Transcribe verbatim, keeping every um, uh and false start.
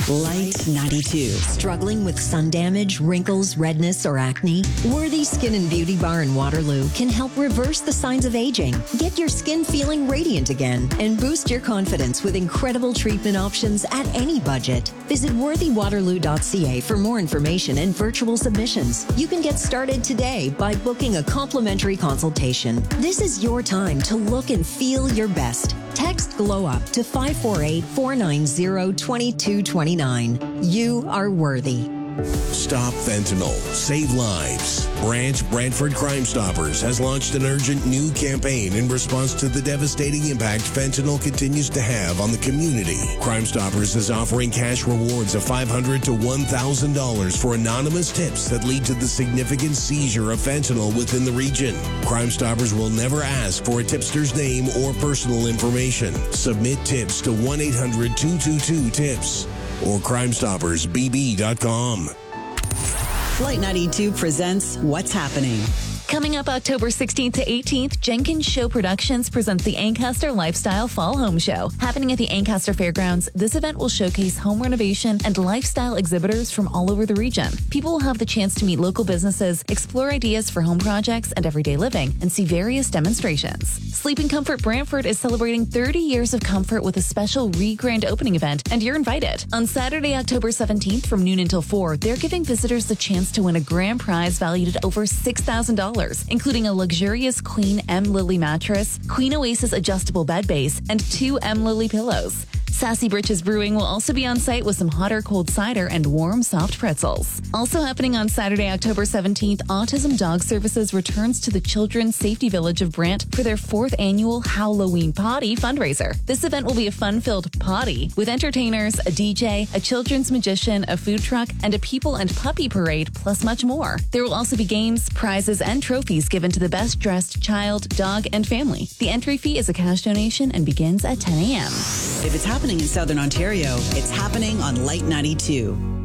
Light ninety-two. Struggling with sun damage, wrinkles, redness, or acne? Worthy Skin and Beauty Bar in Waterloo can help reverse the signs of aging, get your skin feeling radiant again, and boost your confidence with incredible treatment options at any budget. Visit worthy waterloo dot c a for more information and virtual submissions. You can get started today by booking a complimentary consultation. This is your time to look and feel your best. Text GLOW UP to five four eight, four nine zero, two two two nine. You are worthy. Stop fentanyl. Save lives. Branch Brantford Crime Stoppers has launched an urgent new campaign in response to the devastating impact fentanyl continues to have on the community. Crime Stoppers is offering cash rewards of five hundred dollars to one thousand dollars for anonymous tips that lead to the significant seizure of fentanyl within the region. Crime Stoppers will never ask for a tipster's name or personal information. Submit tips to one eight hundred, two two two, TIPS or crime stoppers b b dot com. Light ninety-two presents What's Happening. Coming up October sixteenth to eighteenth, Jenkins Show Productions presents the Ancaster Lifestyle Fall Home Show. Happening at the Ancaster Fairgrounds, this event will showcase home renovation and lifestyle exhibitors from all over the region. People will have the chance to meet local businesses, explore ideas for home projects and everyday living, and see various demonstrations. Sleeping Comfort Brantford is celebrating thirty years of comfort with a special re-grand opening event, and you're invited. On Saturday, October seventeenth from noon until four, they're giving visitors the chance to win a grand prize valued at over six thousand dollars. Including a luxurious Queen M. Lily mattress, Queen Oasis adjustable bed base, and two M. Lily pillows. Sassy Britches Brewing will also be on site with some hot or cold cider and warm, soft pretzels. Also happening on Saturday, October seventeenth, Autism Dog Services returns to the Children's Safety Village of Brant for their fourth annual Halloween Potty fundraiser. This event will be a fun-filled potty with entertainers, a D J, a children's magician, a food truck, and a people and puppy parade, plus much more. There will also be games, prizes, and trophies given to the best-dressed child, dog, and family. The entry fee is a cash donation and begins at ten a.m. If it's happening in Southern Ontario, it's happening on Light ninety-two.